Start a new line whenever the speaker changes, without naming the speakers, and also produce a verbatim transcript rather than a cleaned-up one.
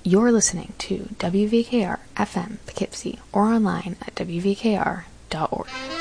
You're listening to W V K R F M Poughkeepsie or online at W V K R dot org.